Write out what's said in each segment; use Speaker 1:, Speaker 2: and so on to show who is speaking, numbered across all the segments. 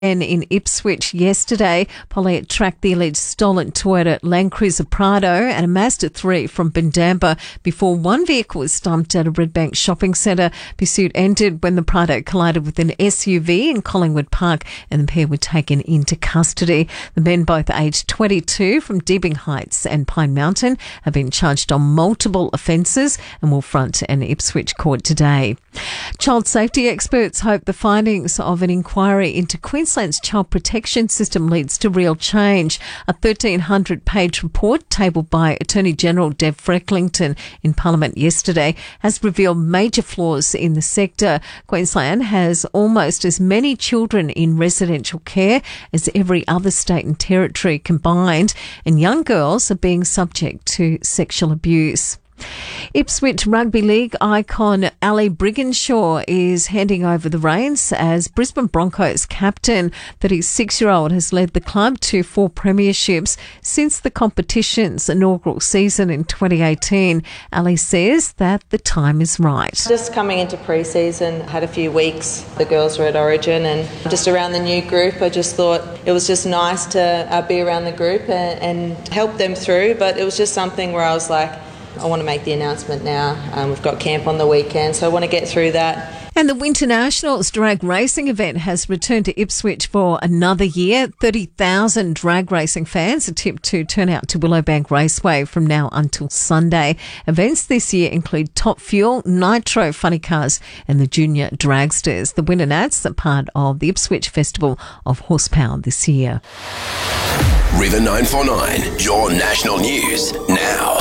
Speaker 1: And in Ipswich yesterday, Poliet tracked the alleged stolen Toyota Land Cruiser Prado and a Mazda 3 from Bundamba before one vehicle was stumped at a Redbank shopping centre. Pursuit ended when the Prado collided with an SUV in Collingwood Park and the pair were taken into custody. The men, both aged 22 from Deebing Heights and Pine Mountain, have been charged on multiple offences and will front an Ipswich court today. Child safety experts hope the findings of an inquiry into Queensland's child protection system leads to real change. A 1,300-page report tabled by Attorney General Deb Frecklington in Parliament yesterday has revealed major flaws in the sector. Queensland has almost as many children in residential care as every other state and territory combined, and young girls are being subject to sexual abuse. Ipswich Rugby League icon Ali Brigginshaw is handing over the reins as Brisbane Broncos captain. 36-year-old has led the club to 4 premierships since the competition's inaugural season in 2018. Ali says that the time is right.
Speaker 2: Just coming into pre-season, had a few weeks. The girls were at Origin and just around the new group, I just thought it was just nice to be around the group and help them through. But it was just something where I was like, I want to make the announcement now. We've got camp on the weekend, so I want to get through that.
Speaker 1: And the Winter Nationals drag racing event has returned to Ipswich for another year. 30,000 drag racing fans are tipped to turn out to Willowbank Raceway from now until Sunday. Events this year include Top Fuel, Nitro Funny Cars and the Junior Dragsters. The Winter Nats are part of the Ipswich Festival of Horsepower this year.
Speaker 3: River 949, your national news now.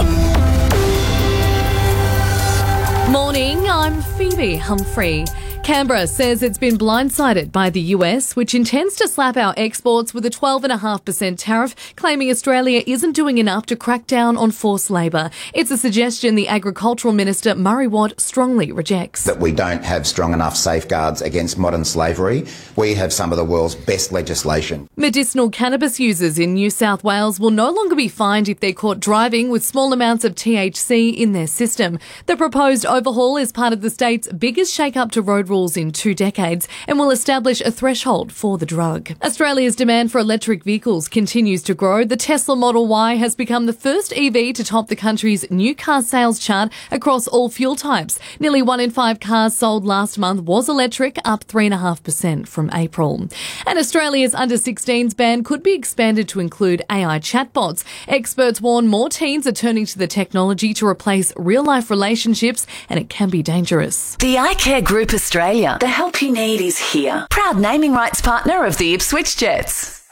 Speaker 4: Morning, I'm Phoebe Humphrey. Canberra says it's been blindsided by the US, which intends to slap our exports with a 12.5% tariff, claiming Australia isn't doing enough to crack down on forced labour. It's a suggestion the Agricultural Minister, Murray Watt, strongly rejects.
Speaker 5: That we don't have strong enough safeguards against modern slavery. We have some of the world's best legislation.
Speaker 4: Medicinal cannabis users in New South Wales will no longer be fined if they're caught driving with small amounts of THC in their system. The proposed overhaul is part of the state's biggest shake-up to road rules in 2 decades and will establish a threshold for the drug. Australia's demand for electric vehicles continues to grow. The Tesla Model Y has become the first EV to top the country's new car sales chart across all fuel types. Nearly 1 in 5 cars sold last month was electric, up 3.5% from April. And Australia's under-16s ban could be expanded to include AI chatbots. Experts warn more teens are turning to the technology to replace real-life relationships, and it can be dangerous.
Speaker 6: The iCare Group Australia. The help you need is here. Proud naming rights partner of the Ipswich Jets.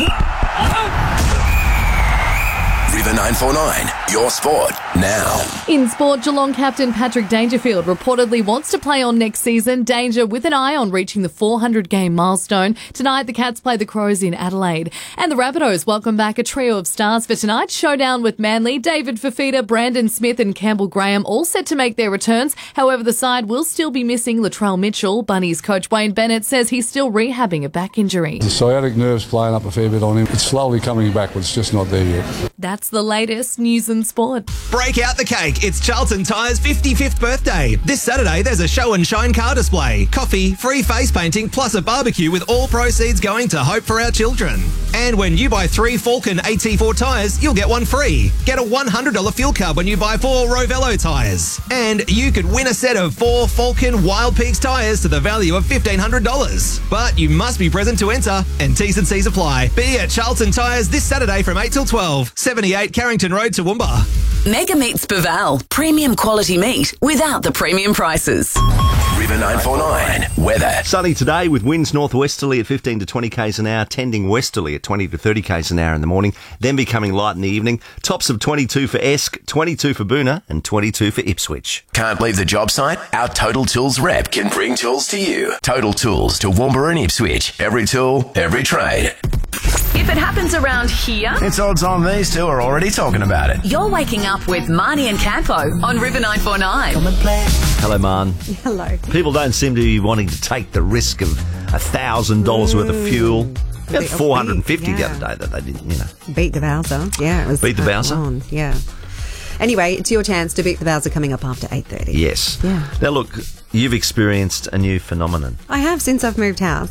Speaker 3: River 949, your sport now.
Speaker 4: In sport, Geelong captain Patrick Dangerfield reportedly wants to play on next season. Danger with an eye on reaching the 400-game milestone. Tonight, the Cats play the Crows in Adelaide. And the Rabbitohs welcome back a trio of stars for tonight's showdown with Manly. David Fifita, Brandon Smith and Campbell Graham all set to make their returns. However, the side will still be missing Latrell Mitchell. Bunnies coach Wayne Bennett says he's still rehabbing a back injury.
Speaker 7: The sciatic nerve's playing up a fair bit on him. It's slowly coming back, but it's just not there yet.
Speaker 4: That's the latest news and sport.
Speaker 8: Break out the cake. It's Charlton Tyres' 55th birthday. This Saturday, there's a show and shine car display, coffee, free face painting, plus a barbecue with all proceeds going to Hope for Our Children. And when you buy 3 Falcon AT4 tyres, you'll get one free. Get a $100 fuel card when you buy 4 Rovello tyres. And you could win a set of 4 Falcon Wild Peaks tyres to the value of $1,500. But you must be present to enter, and T's and C's apply. Be at Charlton Tyres this Saturday from 8 till 12, 78 Carrington Road, Toowoomba.
Speaker 6: Mega Meats Baval. Premium quality meat without the premium prices.
Speaker 3: River 949, weather.
Speaker 9: Sunny today with winds northwesterly at 15 to 20 k's an hour, tending westerly at 20 to 30 k's an hour in the morning, then becoming light in the evening. Tops of 22 for Esk, 22 for Boonah and 22 for Ipswich.
Speaker 3: Can't leave the job site? Our Total Tools rep can bring tools to you. Total Tools to Toowoomba and Ipswich. Every tool, every trade.
Speaker 6: If it happens around here,
Speaker 3: It's odds on these two are already talking about it.
Speaker 6: you're waking up with Marnie and Campo on River 949.
Speaker 9: Hello, Man.
Speaker 1: Hello.
Speaker 9: People don't seem to be wanting to take the risk of $1,000 worth of fuel. We had 450 the other day that they didn't,
Speaker 10: Beat the Bowser. Yeah, it was
Speaker 9: Beat the Bowser?
Speaker 10: on. Yeah. Anyway, it's your chance to beat the Bowser coming up after 8:30.
Speaker 9: Yes.
Speaker 10: Yeah.
Speaker 9: Now, look, you've experienced a new phenomenon.
Speaker 10: I have since I've moved house.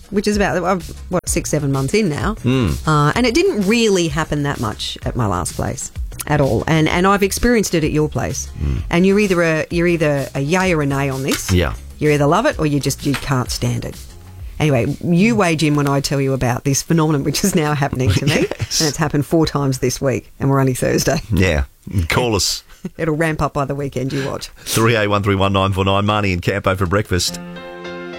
Speaker 10: which is about, 6-7 months in now. And it didn't really happen that much at my last place at all. And I've experienced it at your place. And you're either a yay or a nay on this.
Speaker 9: Yeah.
Speaker 10: You either love it or you can't stand it. Anyway, you wage in when I tell you about this phenomenon which is now happening to me.
Speaker 9: Yes.
Speaker 10: And it's happened 4 times this week, and we're only Thursday.
Speaker 9: Yeah. Call us.
Speaker 10: It'll ramp up by the weekend, you watch.
Speaker 9: 38131 949. Marnie and Campo for breakfast.